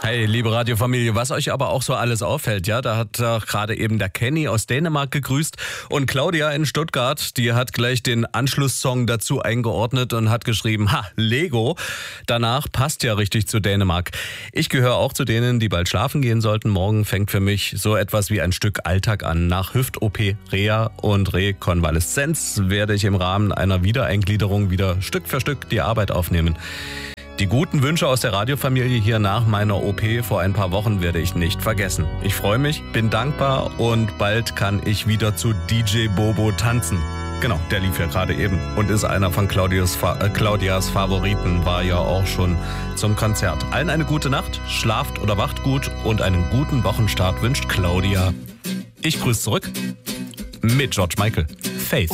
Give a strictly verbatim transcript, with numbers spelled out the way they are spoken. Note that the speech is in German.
Hey, liebe Radiofamilie, was euch aber auch so alles auffällt, ja, da hat äh, gerade eben der Kenny aus Dänemark gegrüßt und Claudia in Stuttgart, die hat gleich den Anschlusssong dazu eingeordnet und hat geschrieben, ha, Lego, danach passt ja richtig zu Dänemark. Ich gehöre auch zu denen, die bald schlafen gehen sollten. Morgen fängt für mich so etwas wie ein Stück Alltag an. Nach Hüft-O P, Reha und Rekonvaleszenz werde ich im Rahmen einer Wiedereingliederung wieder Stück für Stück die Arbeit aufnehmen. Die guten Wünsche aus der Radiofamilie hier nach meiner O P vor ein paar Wochen werde ich nicht vergessen. Ich freue mich, bin dankbar und bald kann ich wieder zu D J Bobo tanzen. Genau, der lief ja gerade eben und ist einer von Claudius, äh, Claudias Favoriten, war ja auch schon zum Konzert. Allen eine gute Nacht, schlaft oder wacht gut und einen guten Wochenstart wünscht Claudia. Ich grüße zurück mit George Michael. Faith.